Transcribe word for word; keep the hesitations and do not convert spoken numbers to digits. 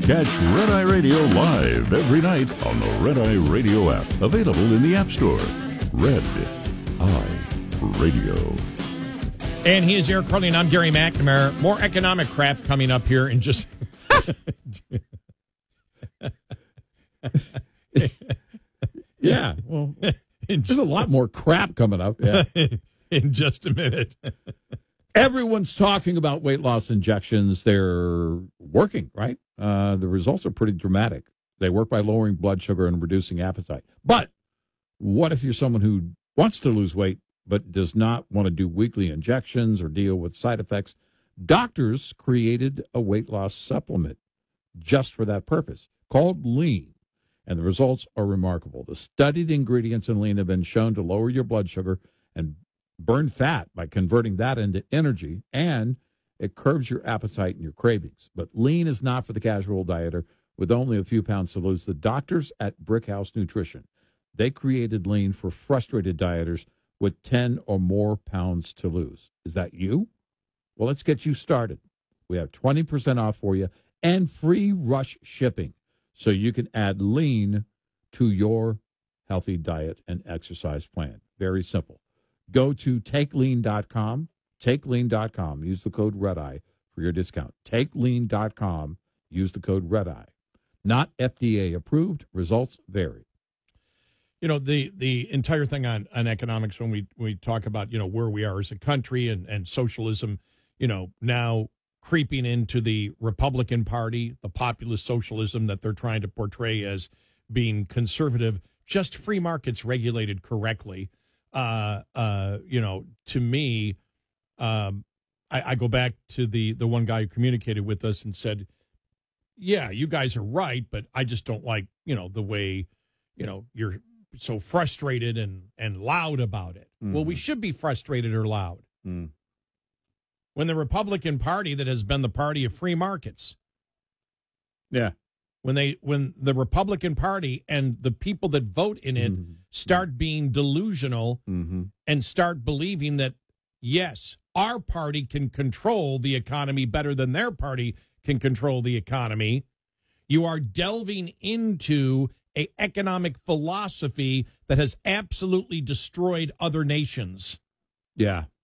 Catch Red Eye Radio live every night on the Red Eye Radio app. Available in the App Store. Red Eye Radio. And he is Eric Carly, and I'm Gary McNamara. More economic crap coming up here in just... yeah, well, there's a lot more crap coming up. Yeah. In just a minute. Everyone's talking about weight loss injections. They're working, right? Uh, the results are pretty dramatic. They work by lowering blood sugar and reducing appetite. But what if you're someone who wants to lose weight but does not want to do weekly injections or deal with side effects? Doctors created a weight loss supplement just for that purpose called Lean, and the results are remarkable. The studied ingredients in Lean have been shown to lower your blood sugar and burn fat by converting that into energy, and it curbs your appetite and your cravings. But Lean is not for the casual dieter with only a few pounds to lose. The doctors at Brickhouse Nutrition, they created Lean for frustrated dieters with ten or more pounds to lose. Is that you? Well, let's get you started. We have twenty percent off for you and free rush shipping so you can add Lean to your healthy diet and exercise plan. Very simple. Go to take lean dot com, take lean dot com. Use the code REDEYE for your discount. take lean dot com. Use the code REDEYE. Not F D A approved. Results vary. You know, the the entire thing on, on economics, when we, we talk about, you know, where we are as a country and, and socialism, you know, now creeping into the Republican Party, the populist socialism that they're trying to portray as being conservative, just free markets regulated correctly. Uh, uh, you know, to me, um, I, I go back to the, the one guy who communicated with us and said, yeah, you guys are right, but I just don't like, you know, the way, you know, you're so frustrated and, and loud about it. Mm. Well, we should be frustrated or loud. Mm. When the Republican Party, that has been the party of free markets. Yeah. When they when the Republican Party and the people that vote in it mm-hmm. start being delusional mm-hmm. and start believing that, yes, our party can control the economy better than their party can control the economy, you are delving into an economic philosophy that has absolutely destroyed other nations. Yeah.